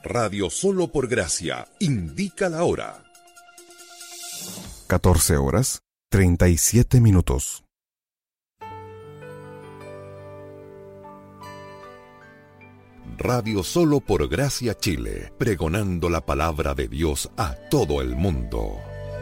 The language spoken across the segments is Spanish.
Radio Solo por Gracia indica la hora. 14:37. Radio Solo por Gracia Chile, pregonando la palabra de Dios a todo el mundo.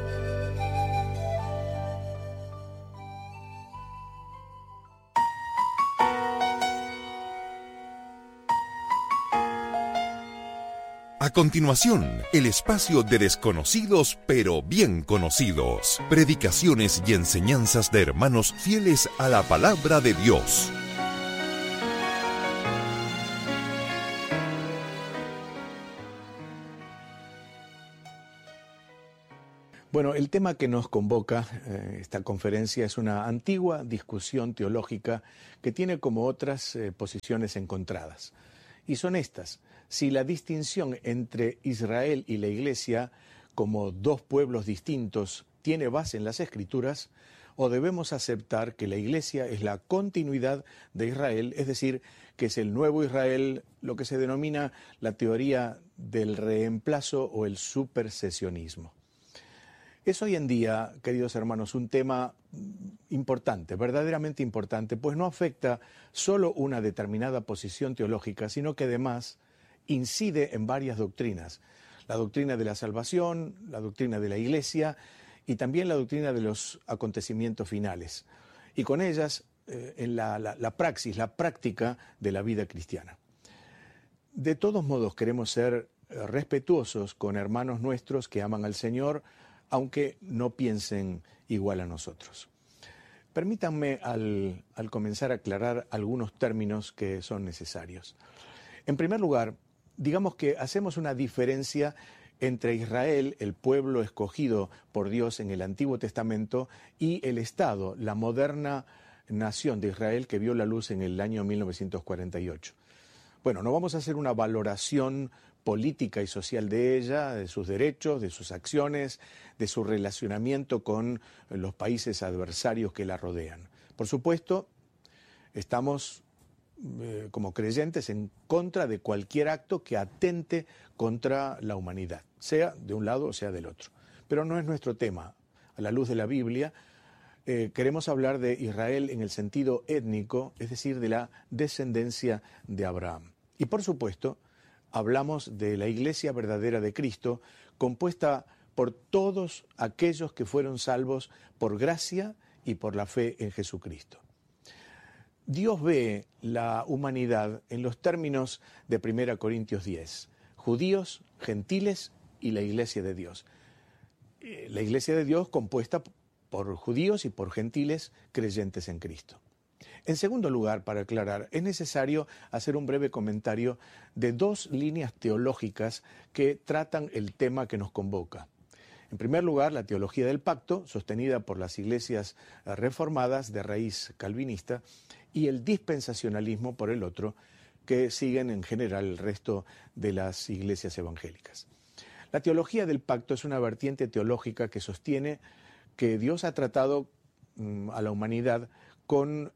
A continuación, el espacio de desconocidos pero bien conocidos. Predicaciones y enseñanzas de hermanos fieles a la palabra de Dios. Bueno, el tema que nos convoca esta conferencia es una antigua discusión teológica que tiene como otras posiciones encontradas. Y son estas: si la distinción entre Israel y la Iglesia como dos pueblos distintos tiene base en las Escrituras, o debemos aceptar que la Iglesia es la continuidad de Israel, es decir, que es el nuevo Israel, lo que se denomina la teoría del reemplazo o el supersesionismo. Es hoy en día, queridos hermanos, un tema importante, verdaderamente importante, pues no afecta solo una determinada posición teológica, sino que además incide en varias doctrinas. La doctrina de la salvación, la doctrina de la Iglesia y también la doctrina de los acontecimientos finales. Y con ellas, en la praxis, la práctica de la vida cristiana. De todos modos, queremos ser respetuosos con hermanos nuestros que aman al Señor, aunque no piensen igual a nosotros. Permítanme al comenzar a aclarar algunos términos que son necesarios. En primer lugar, digamos que hacemos una diferencia entre Israel, el pueblo escogido por Dios en el Antiguo Testamento, y el Estado, la moderna nación de Israel que vio la luz en el año 1948. Bueno, no vamos a hacer una valoración política y social de ella, de sus derechos, de sus acciones, de su relacionamiento con los países adversarios que la rodean. Por supuesto, estamos como creyentes en contra de cualquier acto que atente contra la humanidad, sea de un lado o sea del otro. Pero no es nuestro tema. A la luz de la Biblia, queremos hablar de Israel en el sentido étnico, es decir, de la descendencia de Abraham. Y por supuesto, hablamos de la Iglesia verdadera de Cristo, compuesta por todos aquellos que fueron salvos por gracia y por la fe en Jesucristo. Dios ve la humanidad en los términos de 1 Corintios 10, judíos, gentiles y la Iglesia de Dios. La Iglesia de Dios compuesta por judíos y por gentiles creyentes en Cristo. En segundo lugar, para aclarar, es necesario hacer un breve comentario de dos líneas teológicas que tratan el tema que nos convoca. En primer lugar, la teología del pacto, sostenida por las iglesias reformadas de raíz calvinista, y el dispensacionalismo, por el otro, que siguen en general el resto de las iglesias evangélicas. La teología del pacto es una vertiente teológica que sostiene que Dios ha tratado a la humanidad con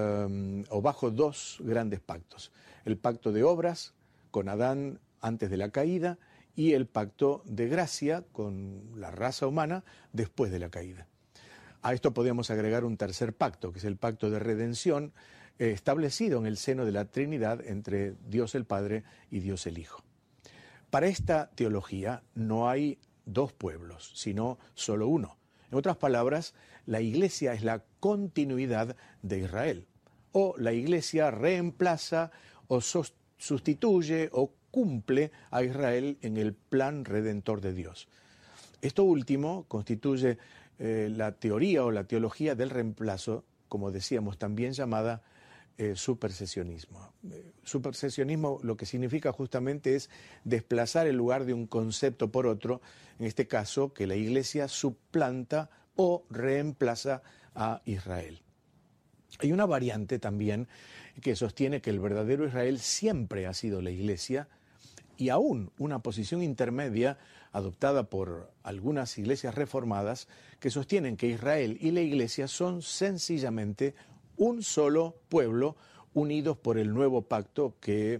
o bajo dos grandes pactos: el pacto de obras con Adán antes de la caída y el pacto de gracia con la raza humana después de la caída. A esto podemos agregar un tercer pacto, que es el pacto de redención establecido en el seno de la Trinidad entre Dios el Padre y Dios el Hijo. Para esta teología no hay dos pueblos, sino solo uno. En otras palabras, la Iglesia es la continuidad de Israel, o la Iglesia reemplaza o sustituye o cumple a Israel en el plan redentor de Dios. Esto último constituye la teoría o la teología del reemplazo, como decíamos, también llamada supersesionismo. Supersesionismo lo que significa justamente es desplazar el lugar de un concepto por otro, en este caso que la Iglesia suplanta o reemplaza a Israel. Hay una variante también que sostiene que el verdadero Israel siempre ha sido la Iglesia, y aún una posición intermedia adoptada por algunas iglesias reformadas que sostienen que Israel y la Iglesia son sencillamente un solo pueblo unidos por el nuevo pacto que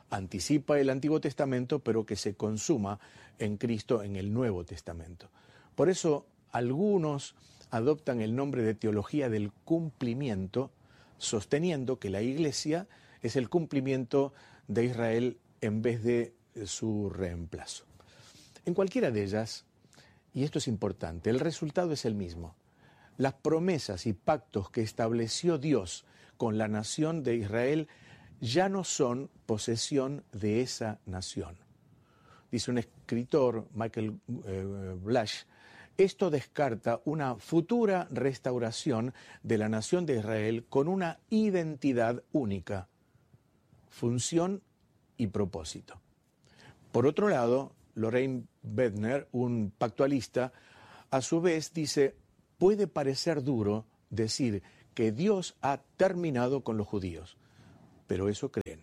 anticipa el Antiguo Testamento, pero que se consuma en Cristo en el Nuevo Testamento. Por eso algunos adoptan el nombre de teología del cumplimiento, sosteniendo que la Iglesia es el cumplimiento de Israel en vez de su reemplazo. En cualquiera de ellas, y esto es importante, el resultado es el mismo. Las promesas y pactos que estableció Dios con la nación de Israel ya no son posesión de esa nación. Dice un escritor, Michael Blash, esto descarta una futura restauración de la nación de Israel con una identidad única, función y propósito. Por otro lado, Loraine Boettner, un pactualista, a su vez dice, puede parecer duro decir que Dios ha terminado con los judíos, pero eso creen.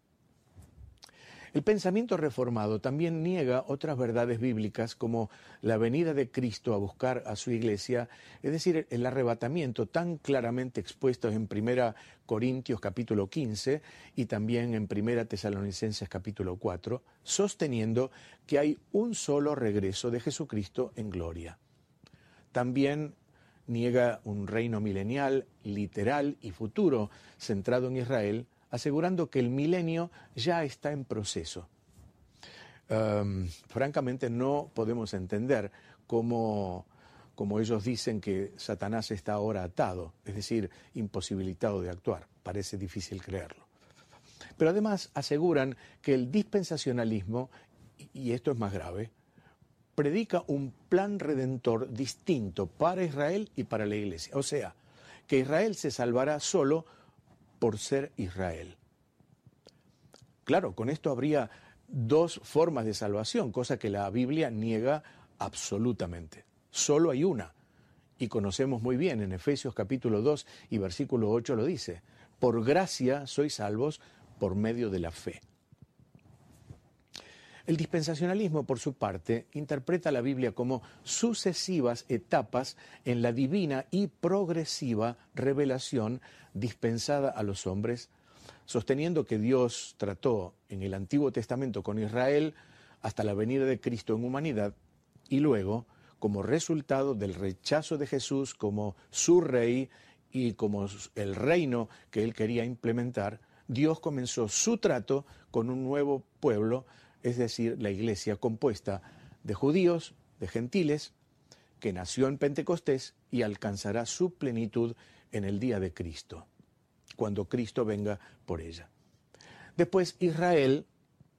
El pensamiento reformado también niega otras verdades bíblicas como la venida de Cristo a buscar a su iglesia, es decir, el arrebatamiento tan claramente expuesto en 1 Corintios capítulo 15 y también en 1 Tesalonicenses capítulo 4, sosteniendo que hay un solo regreso de Jesucristo en gloria. También niega un reino milenial, literal y futuro centrado en Israel, asegurando que el milenio ya está en proceso. Francamente no podemos entender cómo ellos dicen que Satanás está ahora atado, es decir, imposibilitado de actuar. Parece difícil creerlo. Pero además aseguran que el dispensacionalismo, y esto es más grave, predica un plan redentor distinto para Israel y para la Iglesia. O sea, que Israel se salvará solo por ser Israel. Claro, con esto habría dos formas de salvación, cosa que la Biblia niega absolutamente. Solo hay una, y conocemos muy bien, en Efesios capítulo 2 y versículo 8 lo dice, por gracia sois salvos por medio de la fe. El dispensacionalismo, por su parte, interpreta la Biblia como sucesivas etapas en la divina y progresiva revelación dispensada a los hombres, sosteniendo que Dios trató en el Antiguo Testamento con Israel hasta la venida de Cristo en humanidad y luego, como resultado del rechazo de Jesús como su rey y como el reino que él quería implementar, Dios comenzó su trato con un nuevo pueblo, es decir, la iglesia compuesta de judíos, de gentiles, que nació en Pentecostés y alcanzará su plenitud en el día de Cristo, cuando Cristo venga por ella. Después Israel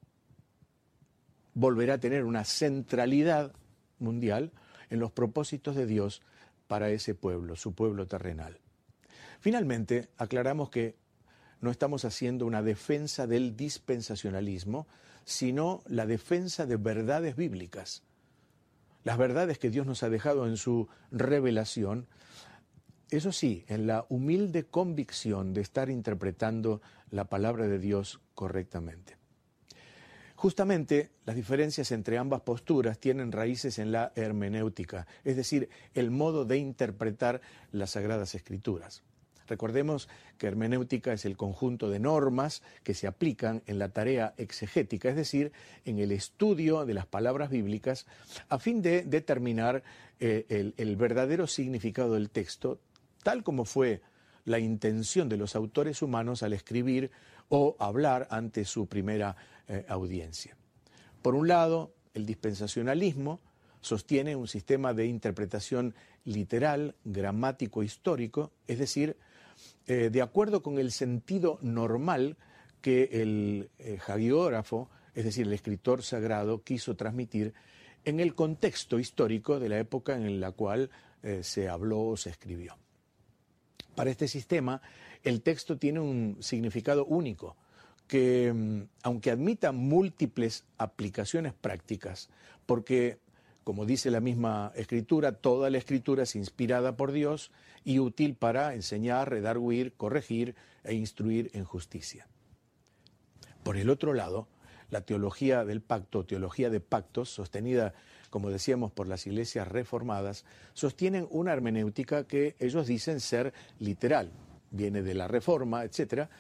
volverá a tener una centralidad mundial en los propósitos de Dios para ese pueblo, su pueblo terrenal. Finalmente, aclaramos que no estamos haciendo una defensa del dispensacionalismo, sino la defensa de verdades bíblicas. Las verdades que Dios nos ha dejado en su revelación, eso sí, en la humilde convicción de estar interpretando la palabra de Dios correctamente. Justamente, las diferencias entre ambas posturas tienen raíces en la hermenéutica, es decir, el modo de interpretar las Sagradas Escrituras. Recordemos que hermenéutica es el conjunto de normas que se aplican en la tarea exegética, es decir, en el estudio de las palabras bíblicas, a fin de determinar el verdadero significado del texto, tal como fue la intención de los autores humanos al escribir o hablar ante su primera audiencia. Por un lado, el dispensacionalismo sostiene un sistema de interpretación literal, gramático, histórico, es decir, de acuerdo con el sentido normal que el hagiógrafo, es decir, el escritor sagrado, quiso transmitir en el contexto histórico de la época en la cual se habló o se escribió. Para este sistema, el texto tiene un significado único, que aunque admita múltiples aplicaciones prácticas, porque, como dice la misma Escritura, toda la Escritura es inspirada por Dios y útil para enseñar, redarguir, corregir e instruir en justicia. Por el otro lado, la teología del pacto, teología de pactos, sostenida, como decíamos, por las iglesias reformadas, sostienen una hermenéutica que ellos dicen ser literal, viene de la Reforma, etc.,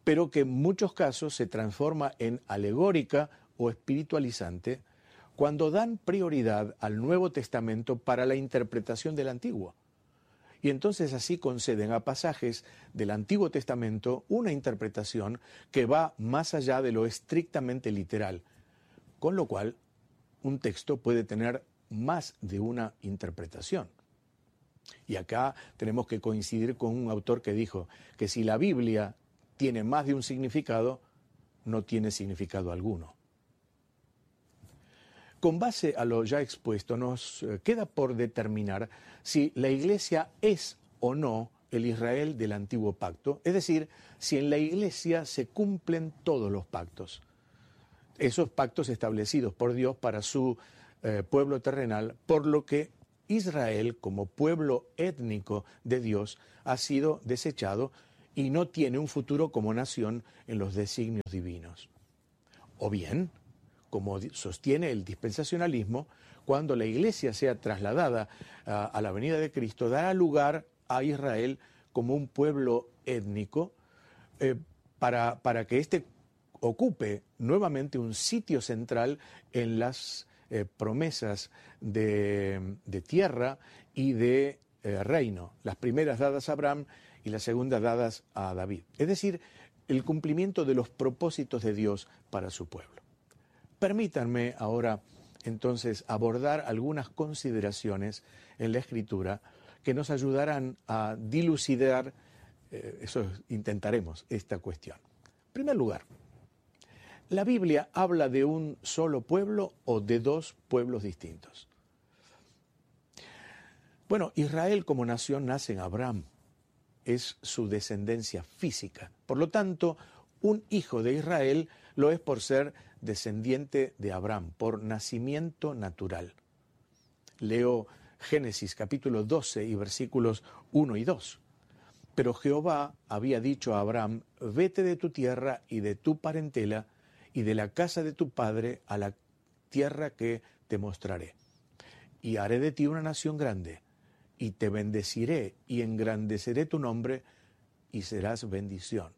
pero que en muchos casos se transforma en alegórica o espiritualizante cuando dan prioridad al Nuevo Testamento para la interpretación del Antiguo. Y entonces así conceden a pasajes del Antiguo Testamento una interpretación que va más allá de lo estrictamente literal, con lo cual un texto puede tener más de una interpretación. Y acá tenemos que coincidir con un autor que dijo que si la Biblia tiene más de un significado, no tiene significado alguno. Con base a lo ya expuesto, nos queda por determinar si la Iglesia es o no el Israel del Antiguo Pacto, es decir, si en la Iglesia se cumplen todos los pactos, esos pactos establecidos por Dios para su pueblo terrenal, por lo que Israel, como pueblo étnico de Dios, ha sido desechado y no tiene un futuro como nación en los designios divinos. O bien, como sostiene el dispensacionalismo, cuando la Iglesia sea trasladada a la venida de Cristo, dará lugar a Israel como un pueblo étnico para que éste ocupe nuevamente un sitio central en las promesas de tierra y de reino, las primeras dadas a Abraham y las segundas dadas a David. Es decir, el cumplimiento de los propósitos de Dios para su pueblo. Permítanme ahora entonces abordar algunas consideraciones en la Escritura que nos ayudarán a dilucidar, intentaremos esta cuestión. En primer lugar, ¿la Biblia habla de un solo pueblo o de dos pueblos distintos? Bueno, Israel como nación nace en Abraham, es su descendencia física. Por lo tanto, un hijo de Israel lo es por ser descendiente de Abraham, por nacimiento natural. Leo Génesis capítulo 12 y versículos 1 y 2. Pero Jehová había dicho a Abraham, vete de tu tierra y de tu parentela y de la casa de tu padre a la tierra que te mostraré. Y haré de ti una nación grande, y te bendeciré y engrandeceré tu nombre, y serás bendición.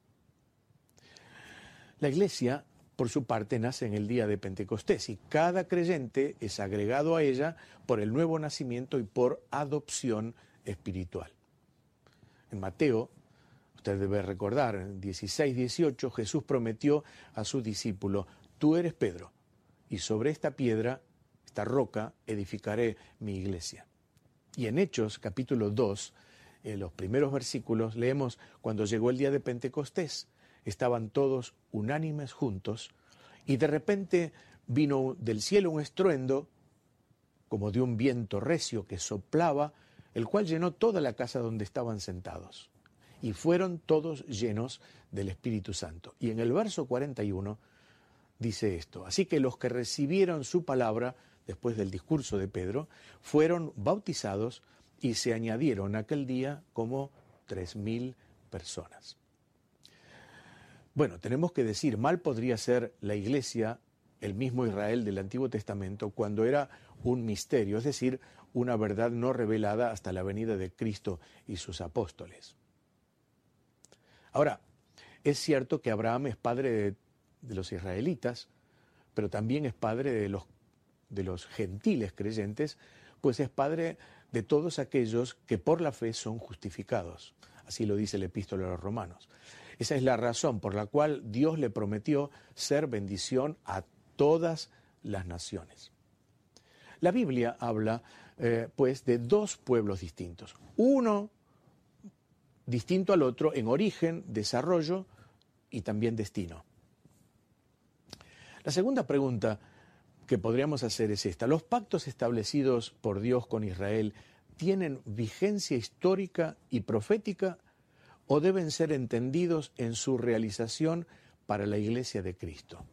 La Iglesia, por su parte, nace en el día de Pentecostés, y cada creyente es agregado a ella por el nuevo nacimiento y por adopción espiritual. En Mateo, usted debe recordar, en 16:18, Jesús prometió a su discípulo, tú eres Pedro, y sobre esta piedra, esta roca, edificaré mi iglesia. Y en Hechos, capítulo 2, en los primeros versículos, leemos, cuando llegó el día de Pentecostés, estaban todos unánimes juntos, y de repente vino del cielo un estruendo, como de un viento recio que soplaba, el cual llenó toda la casa donde estaban sentados. Y fueron todos llenos del Espíritu Santo. Y en el verso 41 dice esto, así que los que recibieron su palabra, después del discurso de Pedro, fueron bautizados y se añadieron aquel día como 3.000 personas. Bueno, tenemos que decir, mal podría ser la Iglesia, el mismo Israel del Antiguo Testamento, cuando era un misterio, es decir, una verdad no revelada hasta la venida de Cristo y sus apóstoles. Ahora, es cierto que Abraham es padre de los israelitas, pero también es padre de los gentiles creyentes, pues es padre de todos aquellos que por la fe son justificados. Así lo dice el Epístola a los Romanos. Esa es la razón por la cual Dios le prometió ser bendición a todas las naciones. La Biblia habla, pues, de dos pueblos distintos. Uno distinto al otro en origen, desarrollo y también destino. La segunda pregunta que podríamos hacer es esta. ¿Los pactos establecidos por Dios con Israel tienen vigencia histórica y profética o deben ser entendidos en su realización para la Iglesia de Cristo?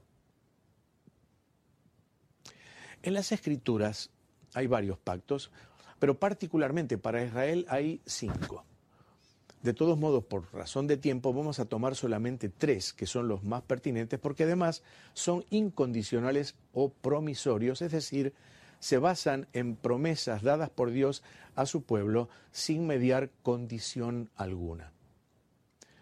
En las Escrituras hay varios pactos, pero particularmente para Israel hay 5. De todos modos, por razón de tiempo, vamos a tomar solamente 3, que son los más pertinentes, porque además son incondicionales o promisorios, es decir, se basan en promesas dadas por Dios a su pueblo sin mediar condición alguna.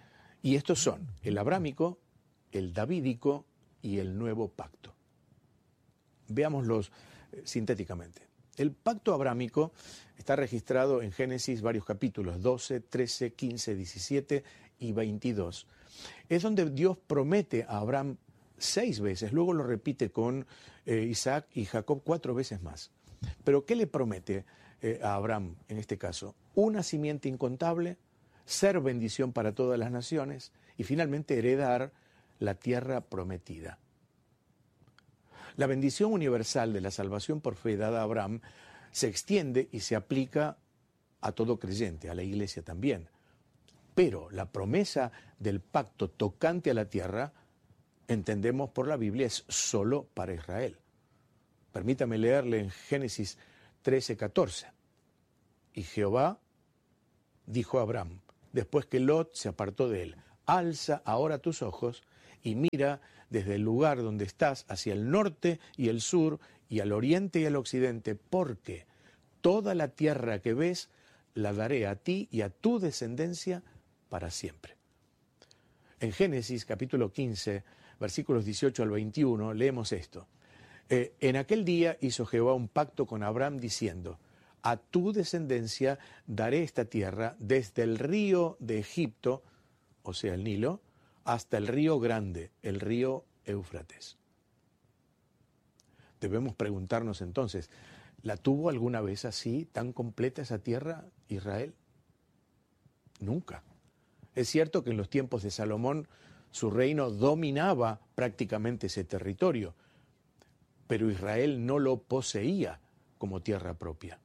Y estos son el abrámico, el davídico y el nuevo pacto. Veámoslos sintéticamente. El pacto abrámico está registrado en Génesis varios capítulos, 12, 13, 15, 17 y 22. Es donde Dios promete a Abraham 6 veces, luego lo repite con Isaac y Jacob 4 veces más. Pero ¿qué le promete a Abraham en este caso? Una simiente incontable, ser bendición para todas las naciones y finalmente heredar la tierra prometida. La bendición universal de la salvación por fe dada a Abraham se extiende y se aplica a todo creyente, a la iglesia también. Pero la promesa del pacto tocante a la tierra, entendemos por la Biblia, es solo para Israel. Permítame leerle en Génesis 13:14. Y Jehová dijo a Abraham, después que Lot se apartó de él, alza ahora tus ojos y mira desde el lugar donde estás hacia el norte y el sur y al oriente y al occidente, porque toda la tierra que ves la daré a ti y a tu descendencia para siempre. En Génesis capítulo 15, versículos 18 al 21, leemos esto. En aquel día hizo Jehová un pacto con Abraham diciendo, a tu descendencia daré esta tierra desde el río de Egipto, o sea el Nilo, hasta el río grande, el río Éufrates. Debemos preguntarnos entonces, ¿la tuvo alguna vez así, tan completa esa tierra, Israel? Nunca. Es cierto que en los tiempos de Salomón su reino dominaba prácticamente ese territorio, pero Israel no lo poseía como tierra propia.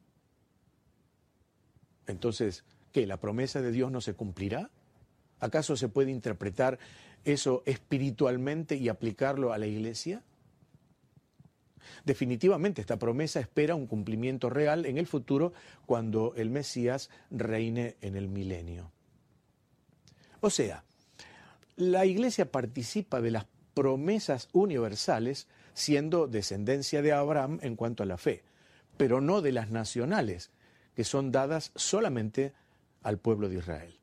Entonces, ¿qué? ¿La promesa de Dios no se cumplirá? ¿Acaso se puede interpretar eso espiritualmente y aplicarlo a la iglesia? Definitivamente esta promesa espera un cumplimiento real en el futuro cuando el Mesías reine en el milenio. O sea, la iglesia participa de las promesas universales siendo descendencia de Abraham en cuanto a la fe, pero no de las nacionales, que son dadas solamente al pueblo de Israel.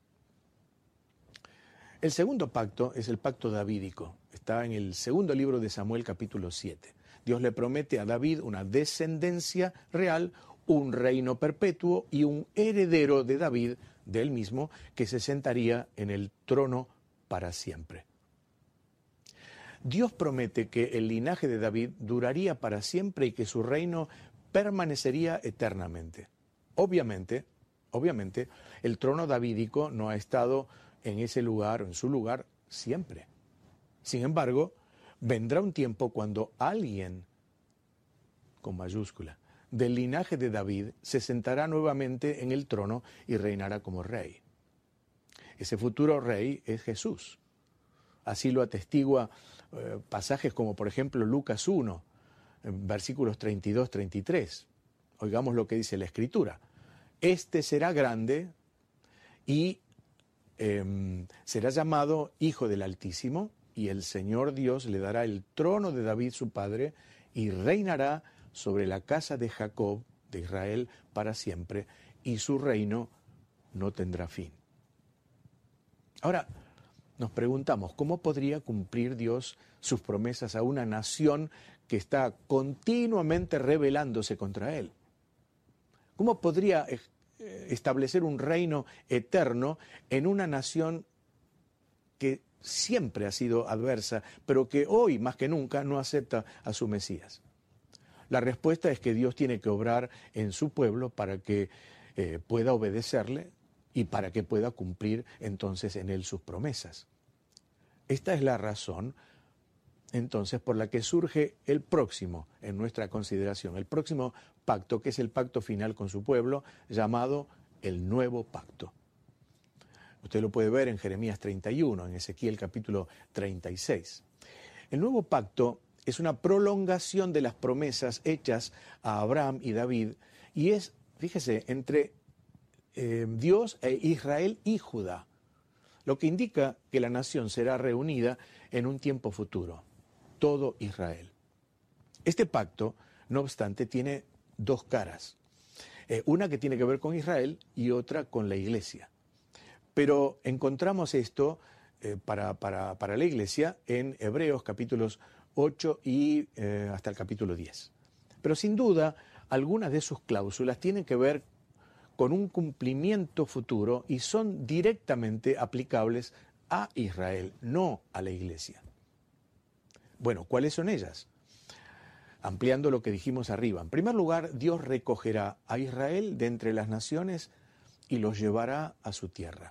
El segundo pacto es el pacto davídico. Está en el segundo libro de Samuel, capítulo 7. Dios le promete a David una descendencia real, un reino perpetuo y un heredero de David, de él mismo, que se sentaría en el trono para siempre. Dios promete que el linaje de David duraría para siempre y que su reino permanecería eternamente. Obviamente, el trono davídico no ha estado en ese lugar o en su lugar siempre. Sin embargo, vendrá un tiempo cuando alguien, con mayúscula, del linaje de David se sentará nuevamente en el trono y reinará como rey. Ese futuro rey es Jesús. Así lo atestigua pasajes como por ejemplo Lucas 1, versículos 32-33. Oigamos lo que dice la Escritura. Este será grande y será llamado Hijo del Altísimo, y el Señor Dios le dará el trono de David su padre, y reinará sobre la casa de Jacob, de Israel, para siempre, y su reino no tendrá fin. Ahora, nos preguntamos, ¿cómo podría cumplir Dios sus promesas a una nación que está continuamente rebelándose contra Él? ¿Cómo podría establecer un reino eterno en una nación que siempre ha sido adversa, pero que hoy más que nunca no acepta a su Mesías? La respuesta es que Dios tiene que obrar en su pueblo para que pueda obedecerle y para que pueda cumplir entonces en él sus promesas. Esta es la razón entonces por la que surge el próximo en nuestra consideración, el próximo pacto, que es el pacto final con su pueblo, llamado el Nuevo Pacto. Usted lo puede ver en Jeremías 31, en Ezequiel capítulo 36. El Nuevo Pacto es una prolongación de las promesas hechas a Abraham y David, y es, fíjese, entre Dios e Israel y Judá, lo que indica que la nación será reunida en un tiempo futuro, todo Israel. Este pacto, no obstante, tiene dos caras, una que tiene que ver con Israel y otra con la iglesia. Pero encontramos esto para la iglesia en Hebreos capítulos 8 y hasta el capítulo 10. Pero sin duda, algunas de sus cláusulas tienen que ver con un cumplimiento futuro y son directamente aplicables a Israel, no a la iglesia. Bueno, ¿cuáles son ellas? Ampliando lo que dijimos arriba. En primer lugar, Dios recogerá a Israel de entre las naciones y los llevará a su tierra.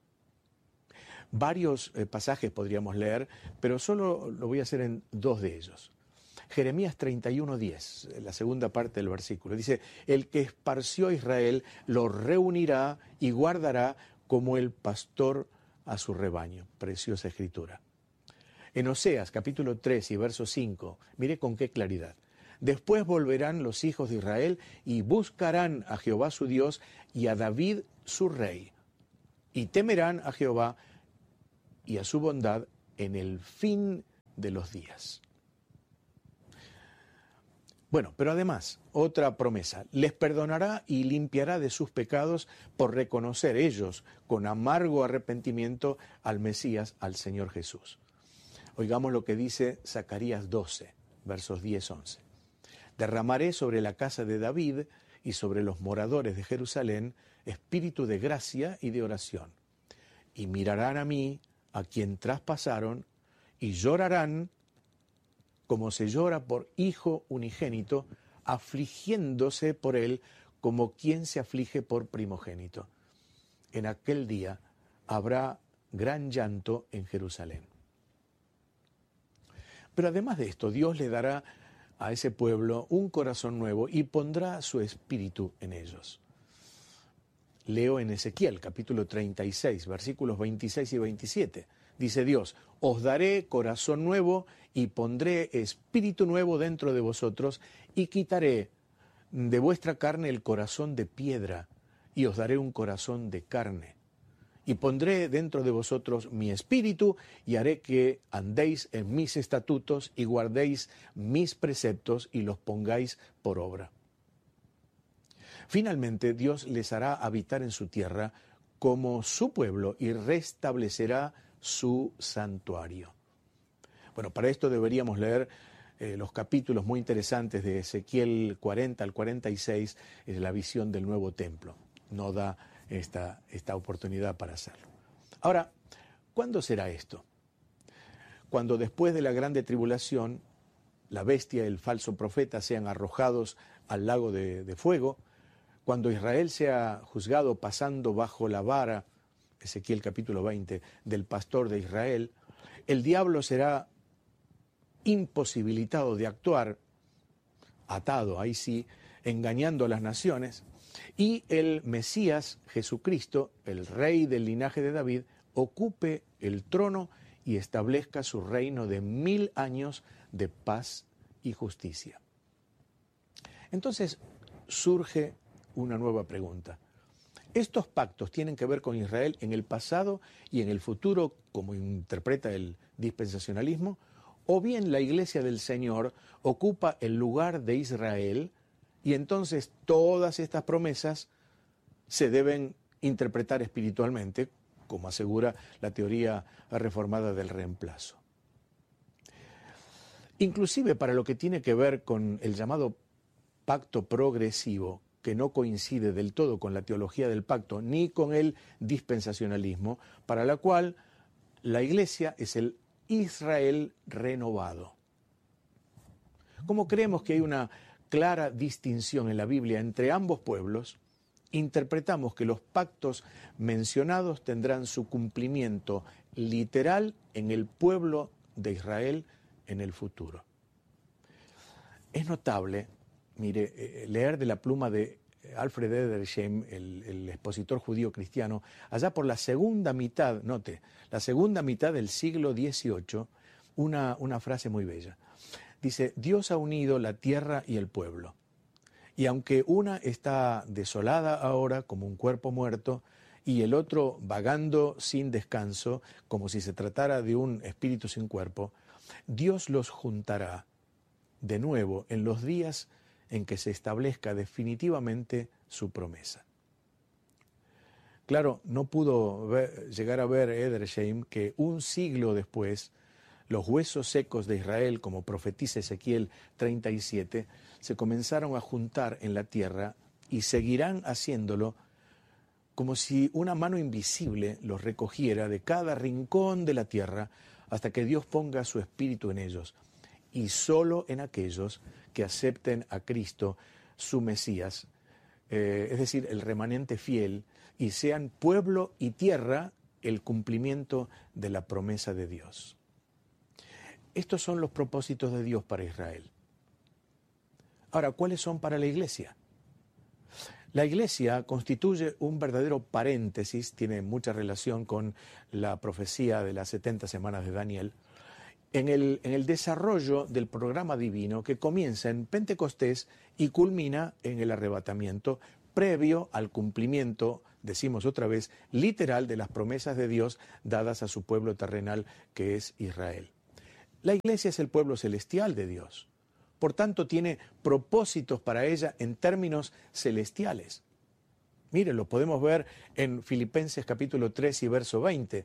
Varios pasajes podríamos leer, pero solo lo voy a hacer en dos de ellos. Jeremías 31:10, la segunda parte del versículo, dice: el que esparció a Israel lo reunirá y guardará como el pastor a su rebaño. Preciosa escritura. En Oseas capítulo 3 y verso 5, mire con qué claridad. Después volverán los hijos de Israel y buscarán a Jehová su Dios y a David su rey. Y temerán a Jehová y a su bondad en el fin de los días. Bueno, pero además, otra promesa: les perdonará y limpiará de sus pecados por reconocer ellos con amargo arrepentimiento al Mesías, al Señor Jesús. Oigamos lo que dice Zacarías 12, versos 10-11. Derramaré sobre la casa de David y sobre los moradores de Jerusalén espíritu de gracia y de oración. Y mirarán a mí, a quien traspasaron, y llorarán como se llora por hijo unigénito, afligiéndose por él como quien se aflige por primogénito. En aquel día habrá gran llanto en Jerusalén. Pero además de esto, Dios le dará a ese pueblo un corazón nuevo y pondrá su espíritu en ellos. Leo en Ezequiel capítulo 36, versículos 26 y 27. Dice Dios: os daré corazón nuevo y pondré espíritu nuevo dentro de vosotros y quitaré de vuestra carne el corazón de piedra y os daré un corazón de carne. Y pondré dentro de vosotros mi espíritu y haré que andéis en mis estatutos y guardéis mis preceptos y los pongáis por obra. Finalmente, Dios les hará habitar en su tierra como su pueblo y restablecerá su santuario. Bueno, para esto deberíamos leer los capítulos muy interesantes de Ezequiel 40 al 46, la visión del nuevo templo. No da esta oportunidad para hacerlo. Ahora, ¿cuándo será esto? Cuando después de la grande tribulación, la bestia y el falso profeta sean arrojados al lago de fuego, cuando Israel sea juzgado pasando bajo la vara, Ezequiel capítulo 20, del pastor de Israel, el diablo será imposibilitado de actuar, atado, ahí sí, engañando a las naciones, y el Mesías Jesucristo, el rey del linaje de David, ocupe el trono y establezca su reino de 1000 años de paz y justicia. Entonces surge una nueva pregunta. ¿Estos pactos tienen que ver con Israel en el pasado y en el futuro, como interpreta el dispensacionalismo? ¿O bien la Iglesia del Señor ocupa el lugar de Israel y entonces todas estas promesas se deben interpretar espiritualmente, como asegura la teoría reformada del reemplazo? Inclusive para lo que tiene que ver con el llamado pacto progresivo, que no coincide del todo con la teología del pacto ni con el dispensacionalismo, para la cual la Iglesia es el Israel renovado. Como creemos que hay una clara distinción en la Biblia entre ambos pueblos, interpretamos que los pactos mencionados tendrán su cumplimiento literal en el pueblo de Israel en el futuro. Es notable, mire, leer de la pluma de Alfred Edersheim, el expositor judío cristiano, allá por la segunda mitad, note, la segunda mitad del siglo XVIII, una frase muy bella. Dice: Dios ha unido la tierra y el pueblo, y aunque una está desolada ahora como un cuerpo muerto, y el otro vagando sin descanso, como si se tratara de un espíritu sin cuerpo, Dios los juntará de nuevo en los días en que se establezca definitivamente su promesa. Claro, no pudo llegar a ver Edersheim que un siglo después los huesos secos de Israel, como profetiza Ezequiel 37, se comenzaron a juntar en la tierra y seguirán haciéndolo como si una mano invisible los recogiera de cada rincón de la tierra hasta que Dios ponga su espíritu en ellos, y solo en aquellos que acepten a Cristo, su Mesías, es decir, el remanente fiel, y sean pueblo y tierra el cumplimiento de la promesa de Dios. Estos son los propósitos de Dios para Israel. Ahora, ¿cuáles son para la Iglesia? La Iglesia constituye un verdadero paréntesis, tiene mucha relación con la profecía de las 70 semanas de Daniel, en el desarrollo del programa divino que comienza en Pentecostés y culmina en el arrebatamiento, previo al cumplimiento, decimos otra vez, literal de las promesas de Dios dadas a su pueblo terrenal que es Israel. La Iglesia es el pueblo celestial de Dios. Por tanto, tiene propósitos para ella en términos celestiales. Mire, lo podemos ver en Filipenses capítulo 3 y verso 20.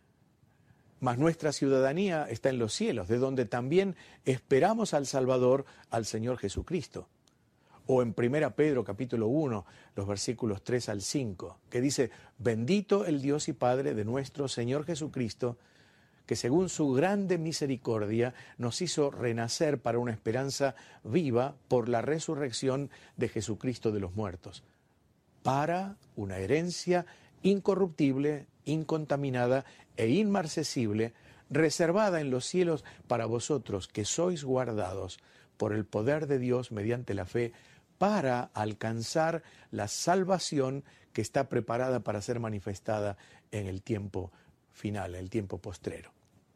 Mas nuestra ciudadanía está en los cielos, de donde también esperamos al Salvador, al Señor Jesucristo. O en 1 Pedro capítulo 1, los versículos 3 al 5, que dice, bendito el Dios y Padre de nuestro Señor Jesucristo, que según su grande misericordia nos hizo renacer para una esperanza viva por la resurrección de Jesucristo de los muertos, para una herencia incorruptible, incontaminada e inmarcesible, reservada en los cielos para vosotros, que sois guardados por el poder de Dios mediante la fe, para alcanzar la salvación que está preparada para ser manifestada en el tiempo final, en el tiempo postrero.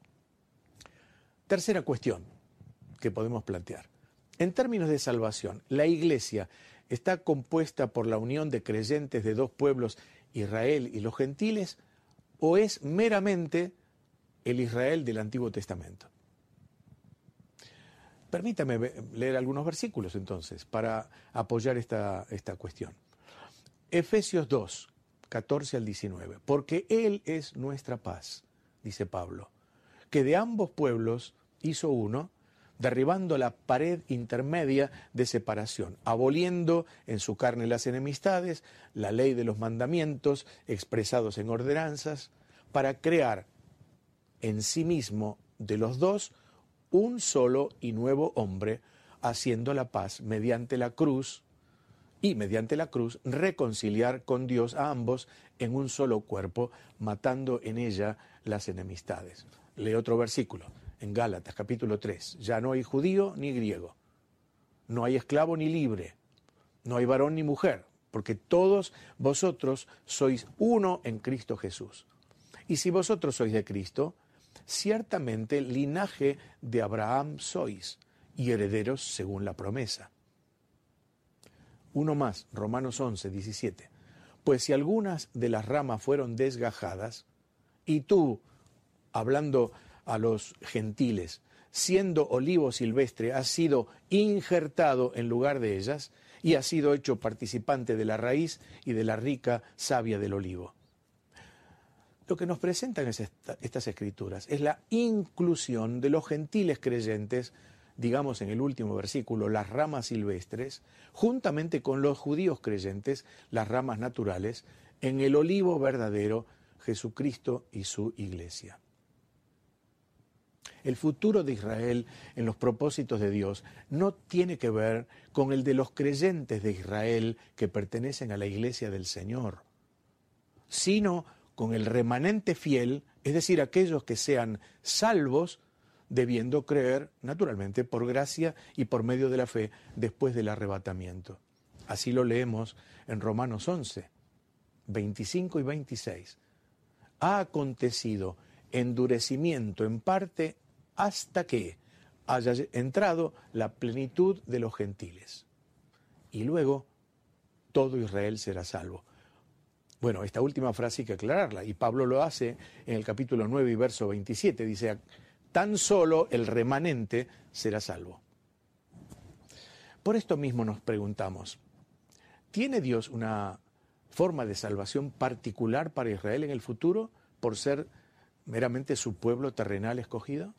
Tercera cuestión que podemos plantear. En términos de salvación, ¿la Iglesia está compuesta por la unión de creyentes de dos pueblos, Israel y los gentiles, o es meramente el Israel del Antiguo Testamento? Permítame leer algunos versículos entonces para apoyar esta cuestión. Efesios 2, 14 al 19. Porque Él es nuestra paz, dice Pablo, que de ambos pueblos hizo uno, derribando la pared intermedia de separación, aboliendo en su carne las enemistades, la ley de los mandamientos expresados en ordenanzas, para crear en sí mismo de los dos un solo y nuevo hombre, haciendo la paz mediante la cruz, y mediante la cruz reconciliar con Dios a ambos en un solo cuerpo, matando en ella las enemistades. Lee otro versículo, en Gálatas capítulo 3. Ya no hay judío ni griego, no hay esclavo ni libre, no hay varón ni mujer, porque todos vosotros sois uno en Cristo Jesús. Y si vosotros sois de Cristo, ciertamente linaje de Abraham sois, y herederos según la promesa. Uno más, Romanos 11, 17. Pues si algunas de las ramas fueron desgajadas, y tú, hablando a los gentiles, siendo olivo silvestre, has sido injertado en lugar de ellas, y has sido hecho participante de la raíz y de la rica savia del olivo. Lo que nos presentan estas escrituras es la inclusión de los gentiles creyentes, digamos en el último versículo, las ramas silvestres, juntamente con los judíos creyentes, las ramas naturales, en el olivo verdadero, Jesucristo y su iglesia. El futuro de Israel en los propósitos de Dios no tiene que ver con el de los creyentes de Israel que pertenecen a la iglesia del Señor, sino con el remanente fiel, es decir, aquellos que sean salvos, debiendo creer, naturalmente, por gracia y por medio de la fe, después del arrebatamiento. Así lo leemos en Romanos 11, 25 y 26. Ha acontecido endurecimiento en parte hasta que haya entrado la plenitud de los gentiles. Y luego todo Israel será salvo. Bueno, esta última frase hay que aclararla, y Pablo lo hace en el capítulo 9 y verso 27. Dice, tan solo el remanente será salvo. Por esto mismo nos preguntamos, ¿tiene Dios una forma de salvación particular para Israel en el futuro por ser meramente su pueblo terrenal escogido?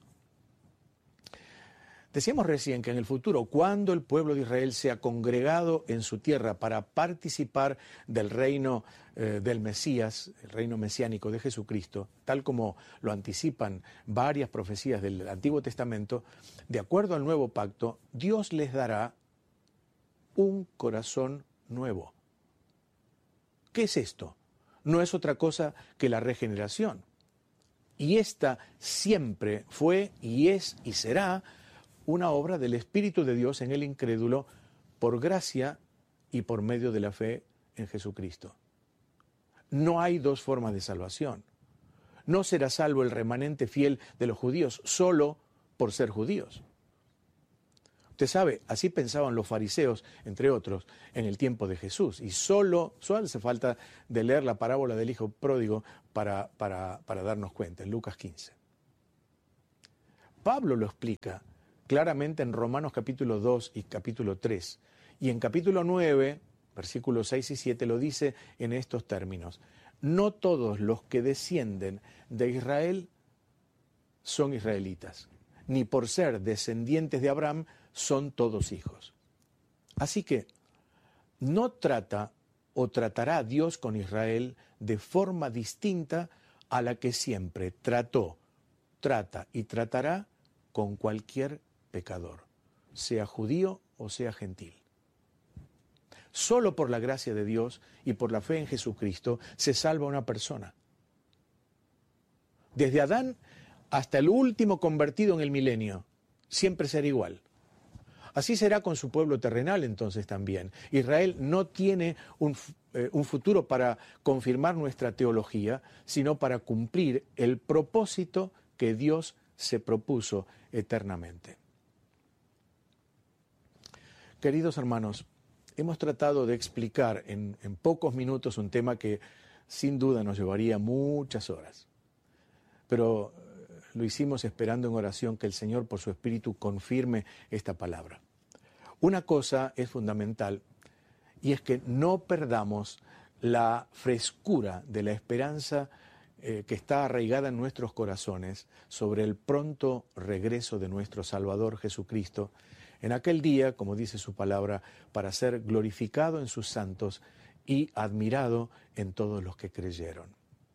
Decíamos recién que en el futuro, cuando el pueblo de Israel sea congregado en su tierra para participar del reino del Mesías, el reino mesiánico de Jesucristo, tal como lo anticipan varias profecías del Antiguo Testamento, de acuerdo al nuevo pacto, Dios les dará un corazón nuevo. ¿Qué es esto? No es otra cosa que la regeneración. Y esta siempre fue y es y será una obra del Espíritu de Dios en el incrédulo por gracia y por medio de la fe en Jesucristo. No hay dos formas de salvación. No será salvo el remanente fiel de los judíos solo por ser judíos. Usted sabe, así pensaban los fariseos, entre otros, en el tiempo de Jesús. Y solo hace falta de leer la parábola del hijo pródigo para darnos cuenta, en Lucas 15. Pablo lo explica claramente en Romanos capítulo 2 y capítulo 3. Y en capítulo 9, versículos 6 y 7, lo dice en estos términos. No todos los que descienden de Israel son israelitas, ni por ser descendientes de Abraham son todos hijos. Así que no trata o tratará Dios con Israel de forma distinta a la que siempre trató, trata y tratará con cualquier pecador, sea judío o sea gentil. Solo por la gracia de Dios y por la fe en Jesucristo se salva una persona. Desde Adán hasta el último convertido en el milenio, siempre será igual. Así será con su pueblo terrenal entonces también. Israel no tiene un futuro para confirmar nuestra teología, sino para cumplir el propósito que Dios se propuso eternamente. Queridos hermanos, hemos tratado de explicar en pocos minutos un tema que sin duda nos llevaría muchas horas. Pero lo hicimos esperando en oración que el Señor por su Espíritu confirme esta palabra. Una cosa es fundamental y es que no perdamos la frescura de la esperanza que está arraigada en nuestros corazones sobre el pronto regreso de nuestro Salvador Jesucristo en aquel día, como dice su palabra, para ser glorificado en sus santos y admirado en todos los que creyeron.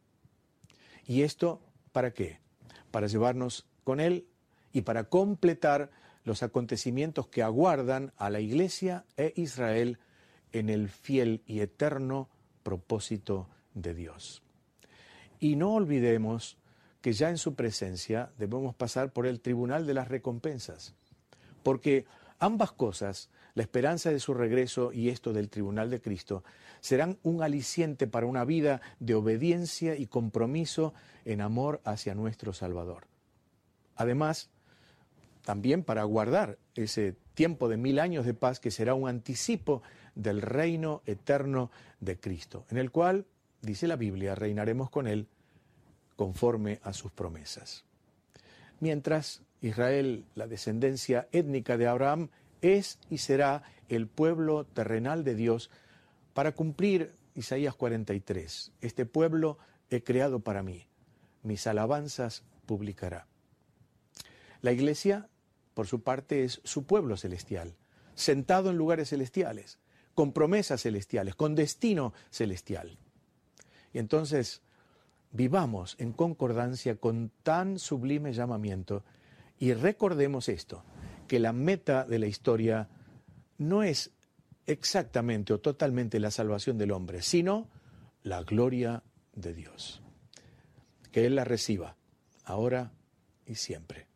¿Y esto para qué? Para llevarnos con Él y para completar los acontecimientos que aguardan a la Iglesia e Israel en el fiel y eterno propósito de Dios. Y no olvidemos que ya en su presencia debemos pasar por el tribunal de las recompensas, porque ambas cosas, la esperanza de su regreso y esto del tribunal de Cristo, serán un aliciente para una vida de obediencia y compromiso en amor hacia nuestro Salvador. Además, también para guardar ese tiempo de 1000 años de paz que será un anticipo del reino eterno de Cristo, en el cual, dice la Biblia, reinaremos con Él conforme a sus promesas. Mientras Israel, la descendencia étnica de Abraham, es y será el pueblo terrenal de Dios para cumplir Isaías 43. Este pueblo he creado para mí, mis alabanzas publicará. La Iglesia, por su parte, es su pueblo celestial, sentado en lugares celestiales, con promesas celestiales, con destino celestial. Y entonces vivamos en concordancia con tan sublime llamamiento y recordemos esto, que la meta de la historia no es exactamente o totalmente la salvación del hombre, sino la gloria de Dios. Que Él la reciba, ahora y siempre.